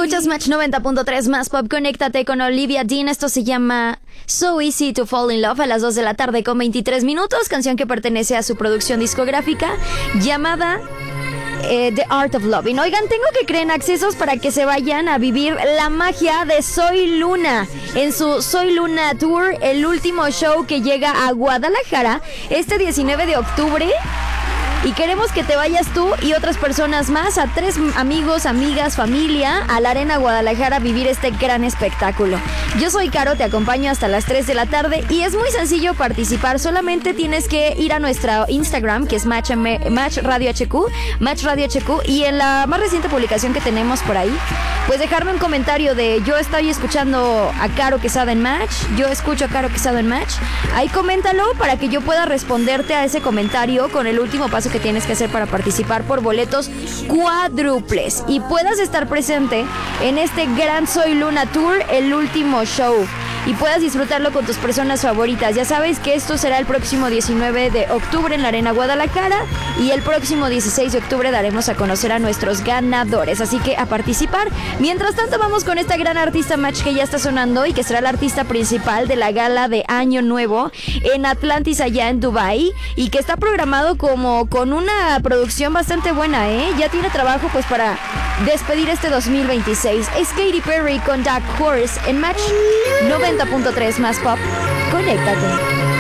Escuchas Match 90.3 más pop. Conéctate con Olivia Dean. Esto se llama So Easy to Fall in Love a las 2 de la tarde con 23 minutos. Canción que pertenece a su producción discográfica llamada The Art of Loving. Oigan, tengo que creer en accesos para que se vayan a vivir la magia de Soy Luna en su Soy Luna Tour, el último show que llega a Guadalajara este 19 de octubre. Y queremos que te vayas tú y otras personas más, a 3 amigos, amigas, familia, a la Arena Guadalajara a vivir este gran espectáculo. Yo soy Caro, te acompaño hasta las 3 de la tarde y es muy sencillo participar. Solamente tienes que ir a nuestra Instagram, que es Match Radio HQ, y en la más reciente publicación que tenemos por ahí, pues dejarme un comentario de yo estoy escuchando a Caro Quesada en Match, yo escucho a Caro Quesada en Match. Ahí coméntalo para que yo pueda responderte a ese comentario con el último paso que tienes que hacer para participar por boletos cuádruples y puedas estar presente en este gran Soy Luna Tour, el último show, y puedas disfrutarlo con tus personas favoritas. Ya sabes que esto será el próximo 19 de octubre en la Arena Guadalajara y el próximo 16 de octubre daremos a conocer a nuestros ganadores, así que a participar. Mientras tanto vamos con esta gran artista Match que ya está sonando y que será la artista principal de la gala de Año Nuevo en Atlantis allá en Dubai y que está programado como con una producción bastante buena, ya tiene trabajo pues para despedir este 2026. Es Katy Perry con Dark Horse en Match 90.3 más pop. Conéctate.